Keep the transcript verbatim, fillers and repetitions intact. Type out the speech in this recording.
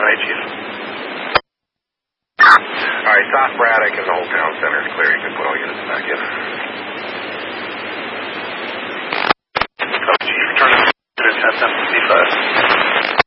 night, Chief. All right, South Braddock and the whole town center is clear. You can put all units back in.